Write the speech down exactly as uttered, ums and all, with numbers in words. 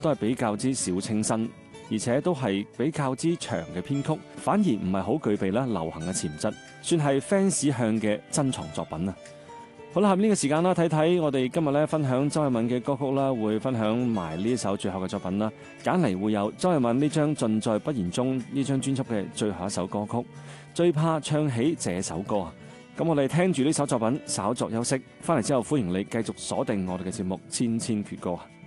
都係比較之小清新，而且都係比較之長嘅編曲，反而唔係好具備咧流行嘅潛質，算係 fans 向嘅珍藏作品啊！好啦，下面呢個時間啦，睇睇我哋今日咧分享周慧敏嘅歌曲啦，會分享埋呢一首最後嘅作品啦。揀嚟會有周慧敏呢張盡在不言中呢張專輯嘅最後一首歌曲，最怕唱起這首歌啊！咁我哋聽住呢首作品稍作休息，翻嚟之後歡迎你繼續鎖定我哋嘅節目千千闕歌啊！